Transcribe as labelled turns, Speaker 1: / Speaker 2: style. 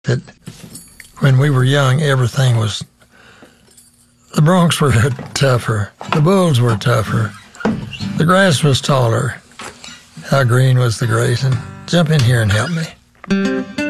Speaker 1: that when we were young, everything was, the broncs were tougher, the bulls were tougher, the grass was taller. How green was the grazing? Jump in here and help me.